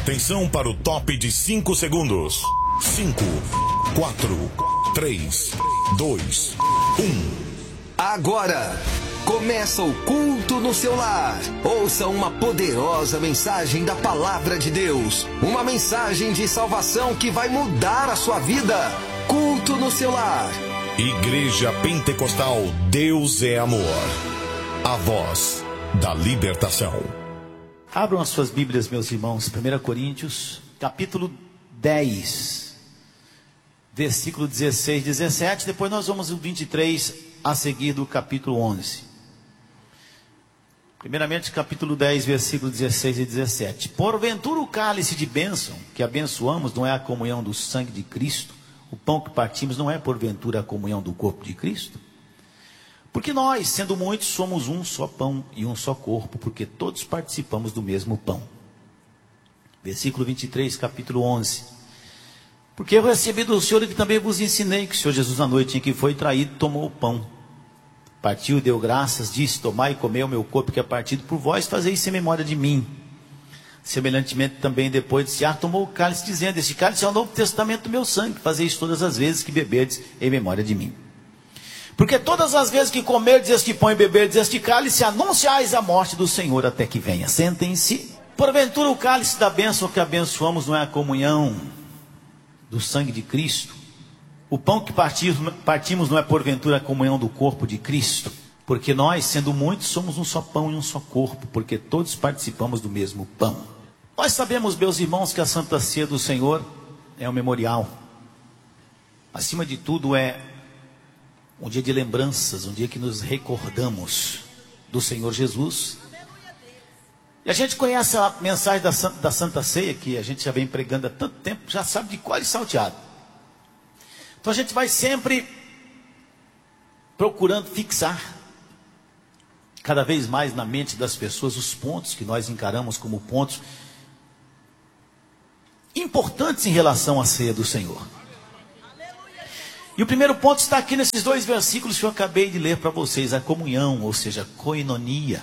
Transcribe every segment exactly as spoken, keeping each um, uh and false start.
Atenção para o top de cinco segundos. cinco, quatro, três, dois, um. Agora começa o culto no seu lar. Ouça uma poderosa mensagem da palavra de Deus. Uma mensagem de salvação que vai mudar a sua vida. Culto no seu lar. Igreja Pentecostal Deus é Amor. A voz da libertação. Abram as suas Bíblias, meus irmãos. primeira Coríntios, capítulo dez, versículo dezesseis, dezessete. Depois nós vamos ao vinte e três, a seguir do capítulo onze. Primeiramente, capítulo dez, versículo dezesseis e dezessete. Porventura o cálice de bênção que abençoamos não é a comunhão do sangue de Cristo? O pão que partimos não é porventura a comunhão do corpo de Cristo? Porque nós, sendo muitos, somos um só pão e um só corpo, porque todos participamos do mesmo pão. Versículo vinte e três, capítulo onze. Porque eu recebi do Senhor e que também vos ensinei que o Senhor Jesus, na noite em que foi traído, tomou o pão, partiu e deu graças, disse: tomai e comei o meu corpo que é partido por vós, fazei isso em memória de mim. Semelhantemente também, depois de cear, tomou o cálice, dizendo: este cálice é o novo testamento do meu sangue, fazei isso todas as vezes que beberdes em memória de mim. Porque todas as vezes que comerdes este pão e beberdes este cálice, anunciais a morte do Senhor até que venha. Sentem-se. Porventura o cálice da bênção que abençoamos não é a comunhão do sangue de Cristo? O pão que partimos, partimos não é porventura a comunhão do corpo de Cristo? Porque nós, sendo muitos, somos um só pão e um só corpo, porque todos participamos do mesmo pão. Nós sabemos, meus irmãos, que a Santa Ceia do Senhor é um memorial. Acima de tudo é um dia de lembranças, um dia que nos recordamos do Senhor Jesus. E a gente conhece a mensagem da Santa, da Santa Ceia, que a gente já vem pregando há tanto tempo, já sabe de qual é salteado. Então a gente vai sempre procurando fixar cada vez mais na mente das pessoas os pontos que nós encaramos como pontos importantes em relação à ceia do Senhor. E o primeiro ponto está aqui nesses dois versículos que eu acabei de ler para vocês: a comunhão, ou seja, koinonia.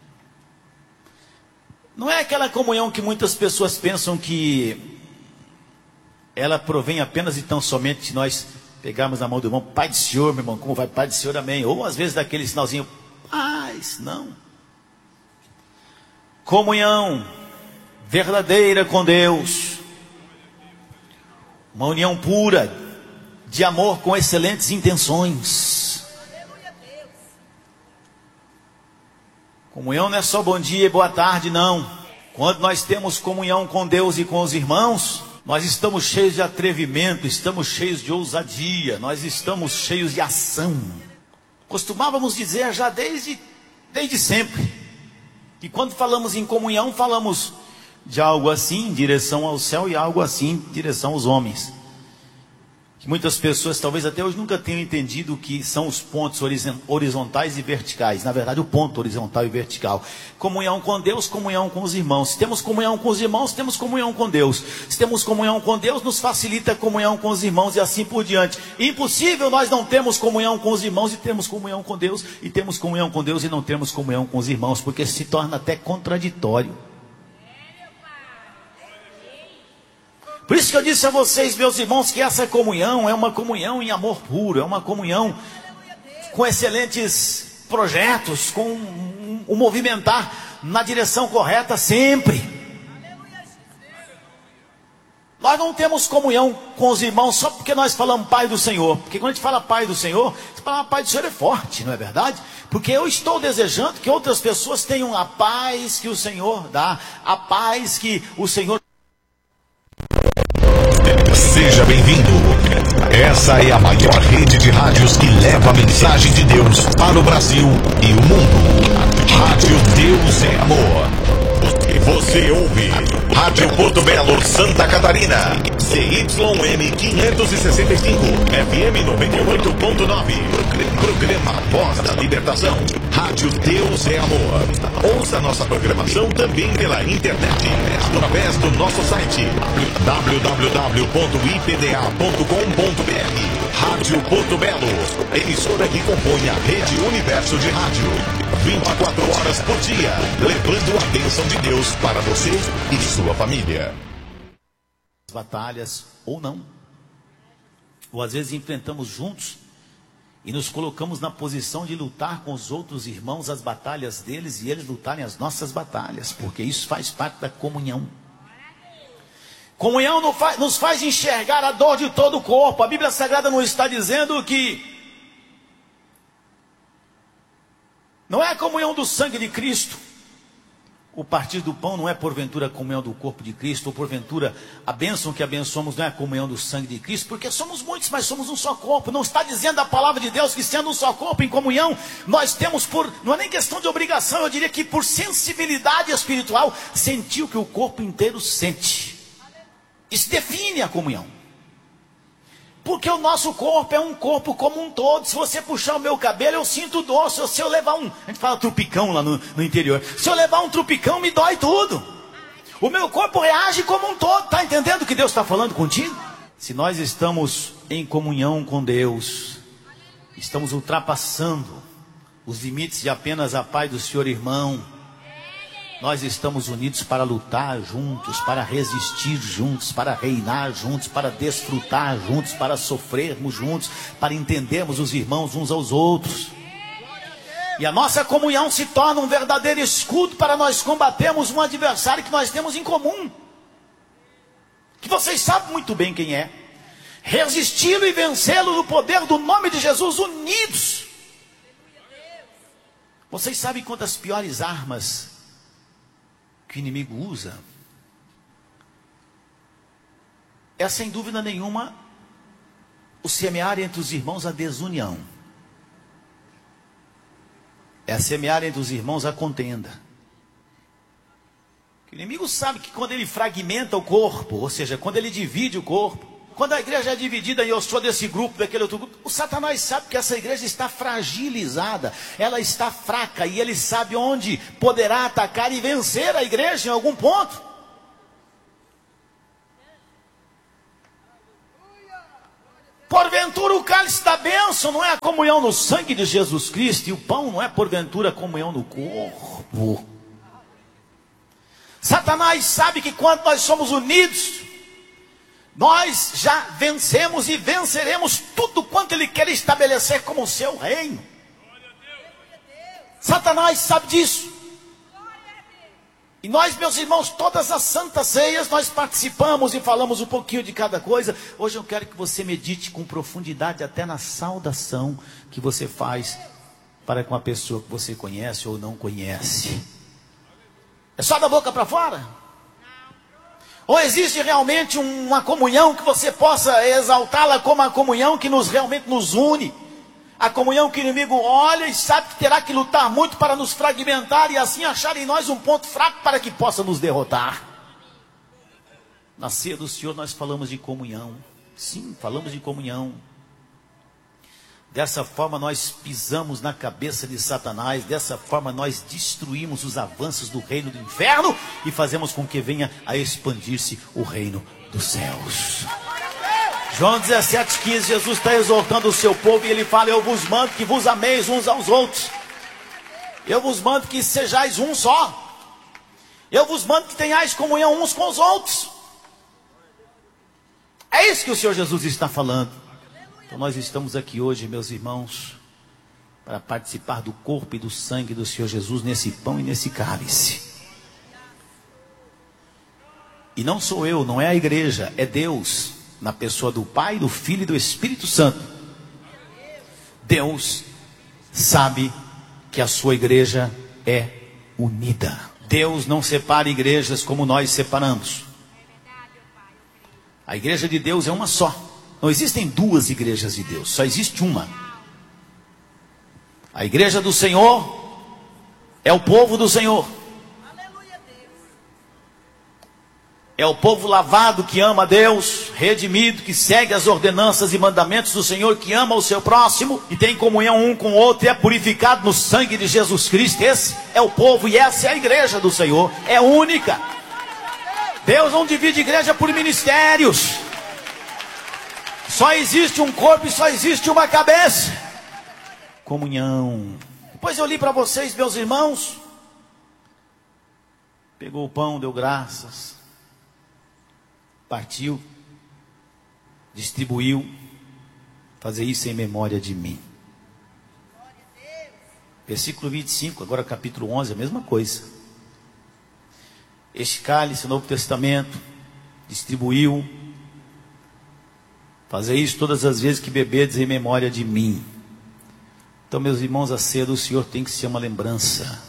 Não é aquela comunhão que muitas pessoas pensam que ela provém apenas e tão somente de nós pegarmos na mão do irmão: Pai do Senhor, meu irmão, como vai? Pai do Senhor, amém. Ou às vezes daquele sinalzinho: paz. Não. Comunhão verdadeira com Deus, uma união pura de amor com excelentes intenções. Comunhão não é só bom dia e boa tarde, não. Quando nós temos comunhão com Deus e com os irmãos, nós estamos cheios de atrevimento, estamos cheios de ousadia, nós estamos cheios de ação. Costumávamos dizer já desde, desde sempre, que quando falamos em comunhão, falamos de algo assim em direção ao céu e algo assim em direção aos homens. Que muitas pessoas talvez até hoje nunca tenham entendido o que são os pontos horizontais e verticais. Na verdade, o ponto horizontal e vertical: comunhão com Deus, comunhão com os irmãos. Se temos comunhão com os irmãos, temos comunhão com Deus. Se temos comunhão com Deus, nos facilita a comunhão com os irmãos, e assim por diante. Impossível nós não termos comunhão com os irmãos e termos comunhão com Deus, e temos comunhão com Deus e não termos comunhão com os irmãos, porque se torna até contraditório. Por isso que eu disse a vocês, meus irmãos, que essa comunhão é uma comunhão em amor puro, é uma comunhão com excelentes projetos, com um, um movimentar na direção correta sempre. Nós não temos comunhão com os irmãos só porque nós falamos Pai do Senhor. Porque quando a gente fala Pai do Senhor, se falar Pai do Senhor é forte, não é verdade? Porque eu estou desejando que outras pessoas tenham a paz que o Senhor dá, a paz que o Senhor... Seja bem-vindo. Essa é a maior rede de rádios que leva a mensagem de Deus para o Brasil e o mundo. Rádio Deus é Amor. Você ouve Rádio Porto Belo, Santa Catarina, C Y M quinhentos e sessenta e cinco, F M noventa e oito ponto nove. Programa Voz da Libertação. Rádio Deus é Amor. Ouça nossa programação também pela internet, através do nosso site w w w ponto i p d a ponto com ponto b r. Rádio Porto Belo, emissora que compõe a rede Universo de Rádio. vinte e quatro horas por dia, levando a bênção de Deus para você e sua família. batalhas ou não. Ou às vezes enfrentamos juntos e nos colocamos na posição de lutar com os outros irmãos as batalhas deles e eles lutarem as nossas batalhas, porque isso faz parte da comunhão. Comunhão nos faz enxergar a dor de todo o corpo. A Bíblia Sagrada não está dizendo que não é a comunhão do sangue de Cristo. O partir do pão não é porventura a comunhão do corpo de Cristo, ou porventura a bênção que abençoamos não é a comunhão do sangue de Cristo, porque somos muitos, mas somos um só corpo. Não está dizendo a palavra de Deus que sendo um só corpo em comunhão, nós temos por, não é nem questão de obrigação, eu diria que por sensibilidade espiritual, sentir o que o corpo inteiro sente. Isso define a comunhão. Porque o nosso corpo é um corpo como um todo. Se você puxar o meu cabelo, eu sinto dor. Se eu, se eu levar um, a gente fala trupicão lá no, no interior. Se eu levar um trupicão, me dói tudo. O meu corpo reage como um todo. Está entendendo o que Deus está falando contigo? Se nós estamos em comunhão com Deus, estamos ultrapassando os limites de apenas a paz do Senhor irmão. Nós estamos unidos para lutar juntos, para resistir juntos, para reinar juntos, para desfrutar juntos, para sofrermos juntos, para entendermos os irmãos uns aos outros. E a nossa comunhão se torna um verdadeiro escudo para nós combatermos um adversário que nós temos em comum. Que vocês sabem muito bem quem é. Resisti-lo e vencê-lo no poder do nome de Jesus, unidos. Vocês sabem quantas piores armas que o inimigo usa? É sem dúvida nenhuma o semear entre os irmãos a desunião, é semear entre os irmãos a contenda. O inimigo sabe que quando ele fragmenta o corpo, ou seja, quando ele divide o corpo, quando a igreja é dividida e eu sou desse grupo, daquele outro grupo, o Satanás sabe que essa igreja está fragilizada, ela está fraca, e ele sabe onde poderá atacar e vencer a igreja em algum ponto. Porventura o cálice da bênção não é a comunhão no sangue de Jesus Cristo, e o pão não é porventura a comunhão no corpo. Satanás sabe que quando nós somos unidos, nós já vencemos e venceremos tudo quanto ele quer estabelecer como seu reino. Satanás sabe disso. E nós, meus irmãos, todas as santas ceias, nós participamos e falamos um pouquinho de cada coisa. Hoje eu quero que você medite com profundidade até na saudação que você faz para com a pessoa que você conhece ou não conhece. É só da boca para fora? Ou existe realmente uma comunhão que você possa exaltá-la como a comunhão que nos realmente nos une? A comunhão que o inimigo olha e sabe que terá que lutar muito para nos fragmentar e assim achar em nós um ponto fraco para que possa nos derrotar. Na ceia do Senhor nós falamos de comunhão. Sim, falamos de comunhão. Dessa forma nós pisamos na cabeça de Satanás, dessa forma nós destruímos os avanços do reino do inferno e fazemos com que venha a expandir-se o reino dos céus. João dezessete, quinze, Jesus está exortando o seu povo e ele fala: eu vos mando que vos ameis uns aos outros. Eu vos mando que sejais um só. Eu vos mando que tenhais comunhão uns com os outros. É isso que o Senhor Jesus está falando. Então nós estamos aqui hoje, meus irmãos, para participar do corpo e do sangue do Senhor Jesus nesse pão e nesse cálice. E não sou eu, não é a igreja, é Deus, na pessoa do Pai, do Filho e do Espírito Santo. Deus sabe que a sua igreja é unida. Deus não separa igrejas como nós separamos. A igreja de Deus é uma só. Não existem duas igrejas de Deus, só existe uma. A igreja do Senhor é o povo do Senhor. É o povo lavado que ama a Deus, redimido, que segue as ordenanças e mandamentos do Senhor, que ama o seu próximo e tem comunhão um com o outro e é purificado no sangue de Jesus Cristo. Esse é o povo e essa é a igreja do Senhor, é única. Deus não divide igreja por ministérios. Só existe um corpo e só existe uma cabeça. Comunhão. Depois eu li para vocês, meus irmãos. Pegou o pão, deu graças. partiu, distribuiu, fazer isso em memória de mim. Versículo vinte e cinco, agora capítulo onze, a mesma coisa. Este cálice, o Novo Testamento, distribuiu, fazer isso todas as vezes que beberdes em memória de mim. Então, meus irmãos, a ceia do Senhor tem que ser uma lembrança.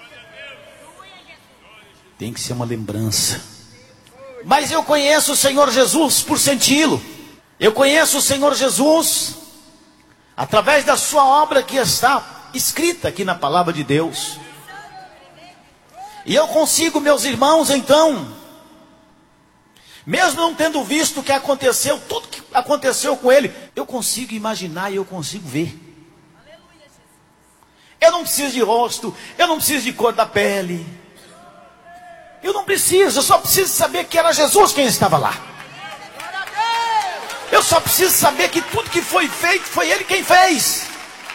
Tem que ser uma lembrança. Mas eu conheço o Senhor Jesus por senti-lo. Eu conheço o Senhor Jesus através da sua obra que está escrita aqui na palavra de Deus. E eu consigo, meus irmãos, então, mesmo não tendo visto o que aconteceu, tudo que aconteceu com ele, eu consigo imaginar e eu consigo ver. Eu não preciso de rosto, eu não preciso de cor da pele, eu não preciso, eu só preciso saber que era Jesus quem estava lá. Eu só preciso saber que tudo que foi feito, foi Ele quem fez.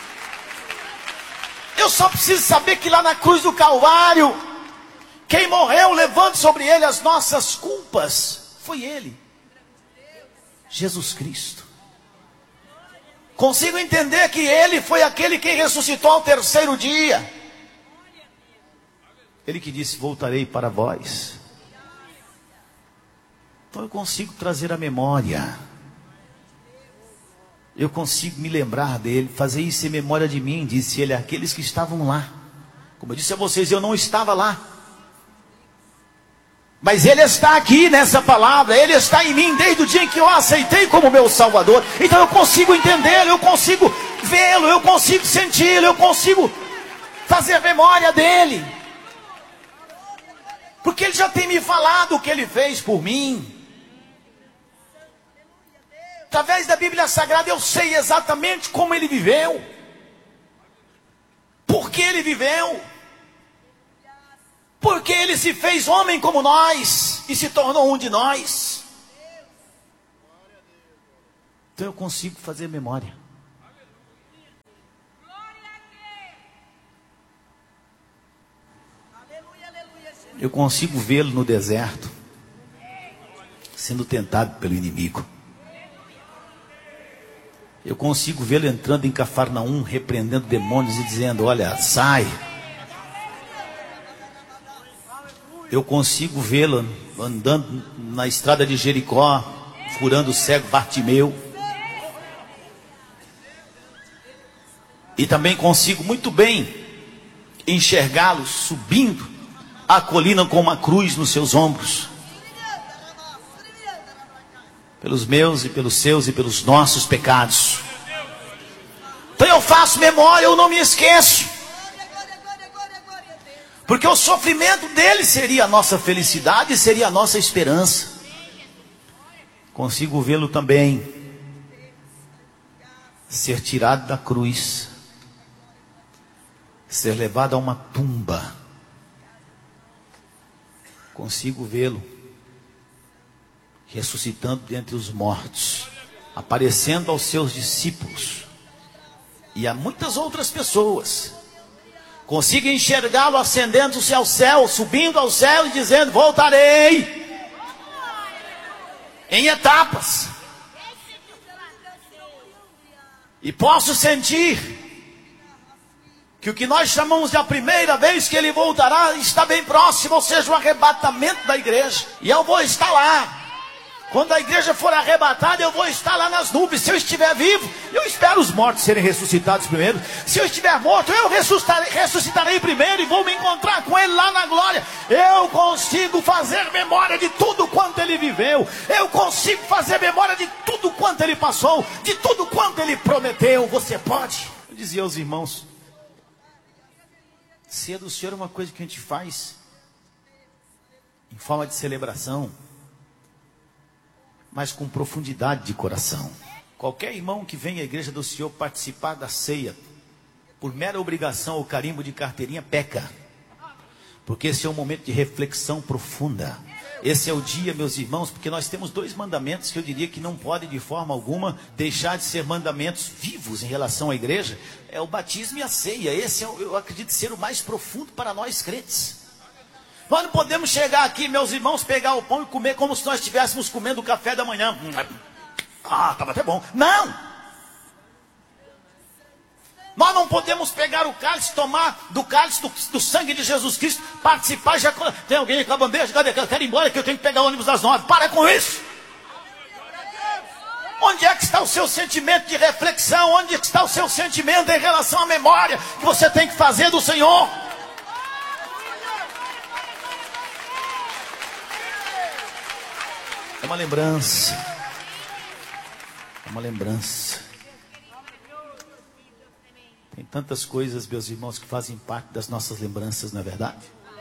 Eu só preciso saber que lá na cruz do Calvário, quem morreu levando sobre Ele as nossas culpas, foi Ele, Jesus Cristo. Consigo entender que Ele foi aquele que ressuscitou ao terceiro dia. Ele que disse, voltarei para vós. Então eu consigo trazer a memória. Eu consigo me lembrar dele, fazer isso em memória de mim, disse ele, aqueles que estavam lá. Como eu disse a vocês, eu não estava lá. Mas ele está aqui nessa palavra, ele está em mim desde o dia em que eu aceitei como meu Salvador. Então eu consigo entendê-lo, eu consigo vê-lo, eu consigo senti-lo, eu consigo fazer memória dele. Porque ele já tem me falado o que ele fez por mim. Através da Bíblia Sagrada eu sei exatamente como ele viveu. Por que ele viveu? Porque ele se fez homem como nós e se tornou um de nós. Então eu consigo fazer memória. Eu consigo vê-lo no deserto, sendo tentado pelo inimigo. Eu consigo vê-lo entrando em Cafarnaum, repreendendo demônios e dizendo, olha, sai. Eu consigo vê-lo andando na estrada de Jericó, furando o cego Bartimeu. E também consigo muito bem enxergá-lo subindo a colina com uma cruz nos seus ombros. Pelos meus e pelos seus e pelos nossos pecados. Então eu faço memória, eu não me esqueço. Porque o sofrimento dele seria a nossa felicidade, seria a nossa esperança. Consigo vê-lo também ser tirado da cruz, ser levado a uma tumba. Consigo vê-lo ressuscitando dentre os mortos, aparecendo aos seus discípulos e a muitas outras pessoas. Consigo enxergá-lo ascendendo-se ao céu, subindo ao céu e dizendo, voltarei. Em etapas. E posso sentir que o que nós chamamos de a primeira vez que ele voltará está bem próximo, ou seja, o arrebatamento da igreja. E eu vou estar lá. Quando a igreja for arrebatada, eu vou estar lá nas nuvens. Se eu estiver vivo, eu espero os mortos serem ressuscitados primeiro. Se eu estiver morto, eu ressuscitarei, ressuscitarei primeiro e vou me encontrar com ele lá na glória. Eu consigo fazer memória de tudo quanto ele viveu. Eu consigo fazer memória de tudo quanto ele passou, de tudo quanto ele prometeu. Você pode? Eu dizia aos irmãos, ceia do Senhor é uma coisa que a gente faz em forma de celebração, mas com profundidade de coração. Qualquer irmão que vem à igreja do Senhor participar da ceia, por mera obrigação ou carimbo de carteirinha, peca. Porque esse é um momento de reflexão profunda. Esse é o dia, meus irmãos, porque nós temos dois mandamentos que eu diria que não podem de forma alguma deixar de ser mandamentos vivos em relação à igreja. É o batismo e a ceia. Esse é, eu acredito ser o mais profundo para nós crentes. Nós não podemos chegar aqui, meus irmãos, pegar o pão e comer como se nós estivéssemos comendo o café da manhã. Ah, estava até bom. Não! Nós não podemos pegar o cálice, tomar do cálice do, do sangue de Jesus Cristo, participar, já tem alguém com a bandeja, cadê? Eu quero ir embora que eu tenho que pegar o ônibus às nove. Para com isso! Onde é que está o seu sentimento de reflexão? Onde é que está o seu sentimento em relação à memória que você tem que fazer do Senhor? É uma lembrança. É uma lembrança. Tem tantas coisas, meus irmãos, que fazem parte das nossas lembranças, não é verdade?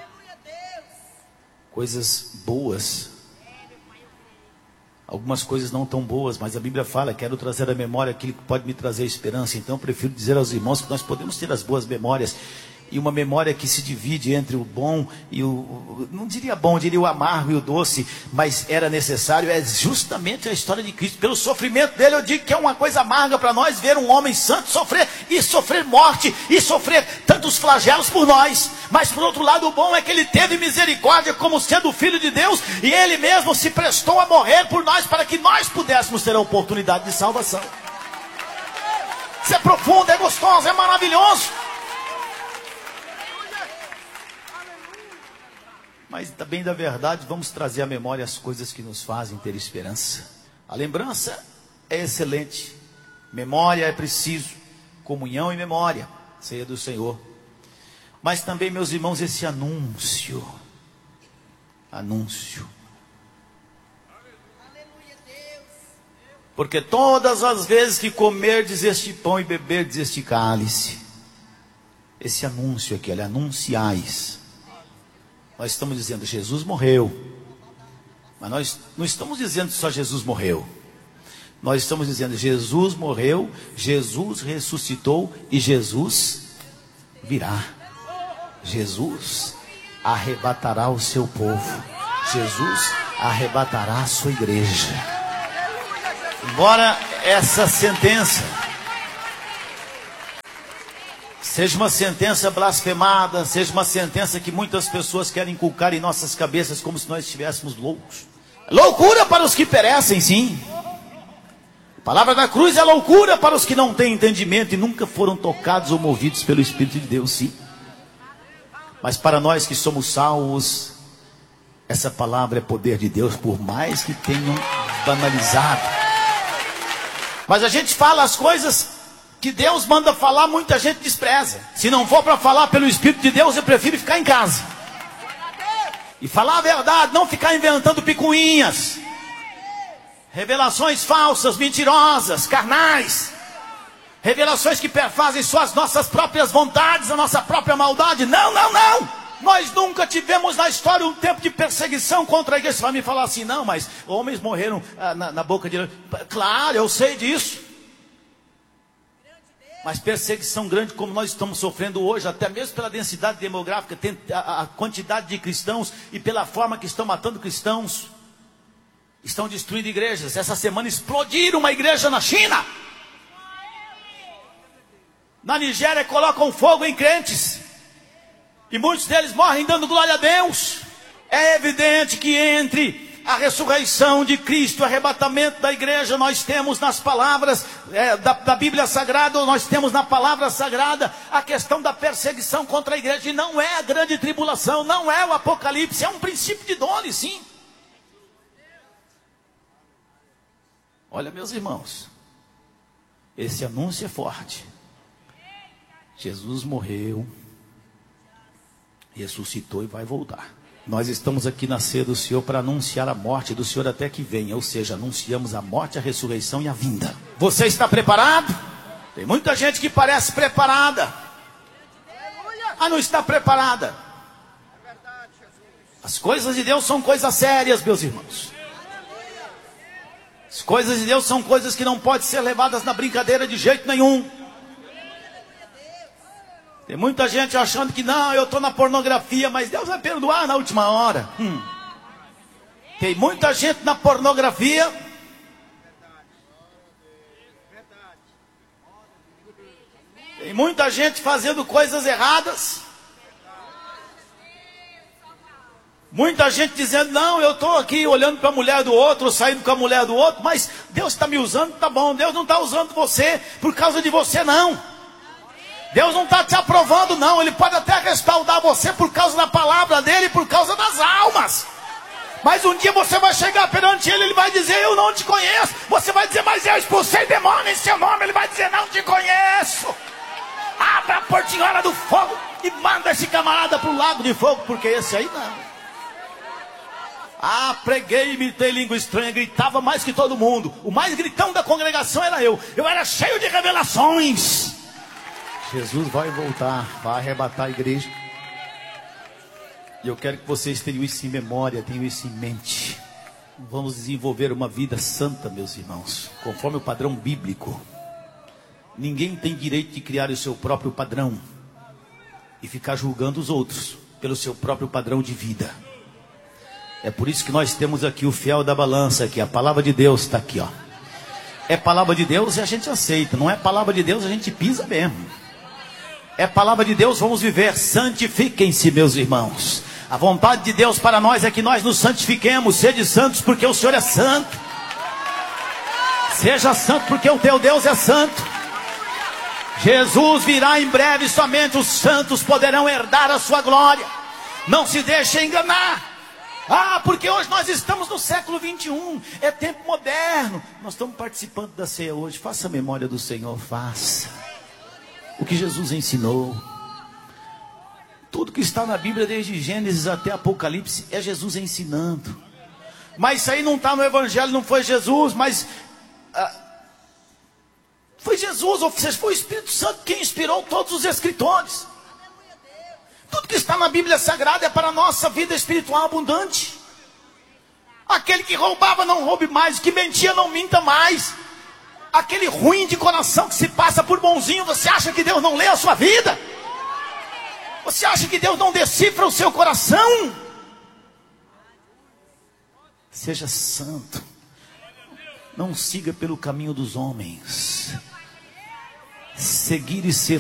Coisas boas. Algumas coisas não tão boas, mas a Bíblia fala, quero trazer à memória aquilo que pode me trazer esperança. Então eu prefiro dizer aos irmãos que nós podemos ter as boas memórias. E uma memória que se divide entre o bom e o... Não diria bom, diria o amargo e o doce. Mas era necessário, é justamente a história de Cristo. Pelo sofrimento dele, eu digo que é uma coisa amarga para nós ver um homem santo sofrer. E sofrer morte, e sofrer tantos flagelos por nós. Mas por outro lado, o bom é que ele teve misericórdia como sendo filho de Deus. E ele mesmo se prestou a morrer por nós, para que nós pudéssemos ter a oportunidade de salvação. Isso é profundo, é gostoso, é maravilhoso. Mas também da verdade, vamos trazer à memória as coisas que nos fazem ter esperança. A lembrança é excelente. Memória é preciso. Comunhão e memória. Ceia do Senhor. Mas também, meus irmãos, esse anúncio. Anúncio. Porque todas as vezes que comerdes este pão e beberdes este cálice, esse anúncio aqui, olha, anunciais. Nós estamos dizendo, Jesus morreu. Mas nós não estamos dizendo só Jesus morreu. Nós estamos dizendo, Jesus morreu, Jesus ressuscitou e Jesus virá. Jesus arrebatará o seu povo. Jesus arrebatará a sua igreja. Embora essa sentença seja uma sentença blasfemada, seja uma sentença que muitas pessoas querem inculcar em nossas cabeças como se nós estivéssemos loucos. Loucura para os que perecem, sim. A palavra da cruz é loucura para os que não têm entendimento e nunca foram tocados ou movidos pelo Espírito de Deus, sim. Mas para nós que somos salvos, essa palavra é poder de Deus, por mais que tenham banalizado. Mas a gente fala as coisas que Deus manda falar, muita gente despreza. Se não for para falar pelo Espírito de Deus, eu prefiro ficar em casa e falar a verdade, não ficar inventando picuinhas, revelações falsas, mentirosas, carnais, revelações que perfazem só as nossas próprias vontades, a nossa própria maldade. Não, não, não. Nós nunca tivemos na história um tempo de perseguição contra a igreja. Você vai me falar assim, não, mas homens morreram ah, na, na boca de... Claro, eu sei disso. Mas perseguição grande como nós estamos sofrendo hoje, até mesmo pela densidade demográfica, a quantidade de cristãos e pela forma que estão matando cristãos, estão destruindo igrejas. Essa semana explodiram uma igreja na China. Na Nigéria colocam fogo em crentes, e muitos deles morrem dando glória a Deus. É evidente que entre a ressurreição de Cristo, o arrebatamento da igreja, nós temos nas palavras é, da, da Bíblia Sagrada, nós temos na palavra sagrada a questão da perseguição contra a igreja. E não é a grande tribulação, não é o Apocalipse, é um princípio de dole, sim. Olha, meus irmãos, esse anúncio é forte. Jesus morreu, ressuscitou e vai voltar. Nós estamos aqui na ceia do Senhor para anunciar a morte do Senhor até que venha. Ou seja, anunciamos a morte, a ressurreição e a vinda. Você está preparado? Tem muita gente que parece preparada, mas não está preparada. As coisas de Deus são coisas sérias, meus irmãos. As coisas de Deus são coisas que não podem ser levadas na brincadeira de jeito nenhum. Tem muita gente achando que não, eu estou na pornografia, mas Deus vai perdoar na última hora. Hum. Tem muita gente na pornografia. Tem muita gente fazendo coisas erradas. Muita gente dizendo, não, eu estou aqui olhando para a mulher do outro, saindo com a mulher do outro, mas Deus está me usando, tá bom. Deus não está usando você por causa de você, não. Deus não está te aprovando, não. Ele pode até respaldar você por causa da palavra dele, por causa das almas. Mas um dia você vai chegar perante ele, ele vai dizer, eu não te conheço. Você vai dizer, mas eu expulsei demônio em seu nome. Ele vai dizer, não te conheço. Abra a portinhola do fogo e manda esse camarada para o lago de fogo, porque esse aí não. Ah, preguei, imitei língua estranha, gritava mais que todo mundo. O mais gritão da congregação era eu. Eu era cheio de revelações. Jesus vai voltar, vai arrebatar a igreja. E eu quero que vocês tenham isso em memória, tenham isso em mente. Vamos desenvolver uma vida santa, meus irmãos, conforme o padrão bíblico. Ninguém tem direito de criar o seu próprio padrão e ficar julgando os outros pelo seu próprio padrão de vida. É por isso que nós temos aqui o fiel da balança, aqui, a palavra de Deus está aqui, ó. É palavra de Deus e a gente aceita. Não é palavra de Deus, a gente pisa mesmo. É palavra de Deus, vamos viver. Santifiquem-se, meus irmãos. A vontade de Deus para nós é que nós nos santifiquemos. Sede santos porque o Senhor é santo. Seja santo porque o teu Deus é santo. Jesus virá em breve, somente os santos poderão herdar a sua glória. Não se deixe enganar. Ah, porque hoje nós estamos no século vinte e um, é tempo moderno. Nós estamos participando da ceia hoje. Faça a memória do Senhor, faça o que Jesus ensinou. Tudo que está na Bíblia, desde Gênesis até Apocalipse, é Jesus ensinando. Mas isso aí não está no Evangelho, não foi Jesus, mas ah, foi Jesus, ou seja, foi o Espírito Santo quem inspirou todos os escritores. Tudo que está na Bíblia Sagrada é para a nossa vida espiritual abundante. Aquele que roubava não roube mais, que mentia não minta mais. Aquele ruim de coração que se passa por bonzinho, você acha que Deus não lê a sua vida? Você acha que Deus não decifra o seu coração? Seja santo. Não siga pelo caminho dos homens. Seguir e ser